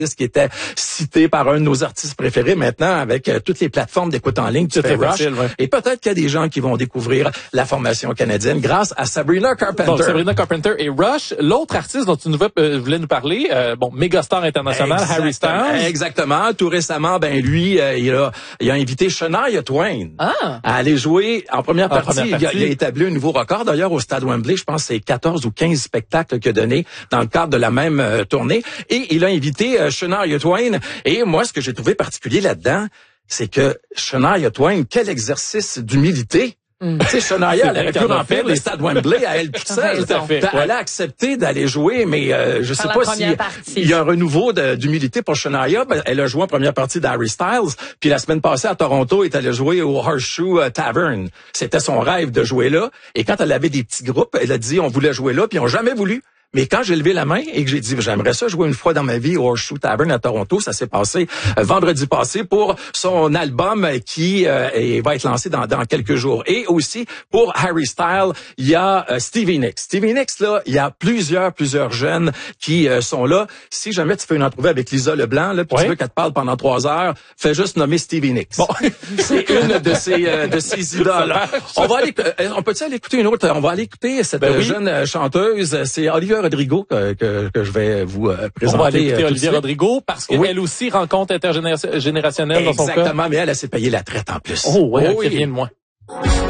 qui était cité par un de nos artistes préférés maintenant avec toutes les plateformes d'écoute en ligne. Tu fais Rush. Facile, ouais. Et peut-être qu'il y a des gens qui vont découvrir la formation canadienne grâce à Sabrina Carpenter. Donc, Sabrina Carpenter et Rush. L'autre artiste dont tu voulais nous parler, mégastar international, Harry Styles. Exactement. Tout récemment, lui, il a invité Shania Twain à aller jouer en première partie. Il a établi un nouveau record. D'ailleurs, au Stade Wembley, je pense que c'est 14 ou 15 spectacles qu'il a donné dans le cadre de la même tournée. Et il a invité Shania Twain. Et moi, ce que j'ai trouvé particulier là-dedans, c'est que Shania Twain, quel exercice d'humilité. Tu sais, Shania, elle aurait pu remplir le Stade Wembley à elle toute seule. Tout à fait. Elle a accepté d'aller jouer, mais je sais pas s'il y a un renouveau d'humilité pour Shania. Elle a joué en première partie d'Harry Styles, puis la semaine passée à Toronto, elle est allée jouer au Horseshoe Tavern. C'était son rêve de jouer là. Et quand elle avait des petits groupes, elle a dit on voulait jouer là, puis ils ont jamais voulu. Mais quand j'ai levé la main et que j'ai dit j'aimerais ça jouer une fois dans ma vie au Horseshoe Tavern à Toronto, ça s'est passé vendredi passé pour son album qui va être lancé dans quelques jours. Et aussi pour Harry Styles, il y a Stevie Nicks. Stevie Nicks là, il y a plusieurs jeunes qui sont là. Si jamais tu fais une entrevue avec Lisa Leblanc là, puis tu veux qu'elle te parle pendant 3 heures, fais juste nommer Stevie Nicks. Bon. C'est une de ses idoles. On peut-tu aller écouter une autre? On va aller écouter cette jeune chanteuse. C'est Olivia Rodrigo que je vais vous présenter. On va aller écouter Olivia Rodrigo parce qu'elle aussi rencontre intergénérationnelle dans son cas. Exactement, mais elle s'est payé la traite en plus. Oh, ouais, qui vient de moi.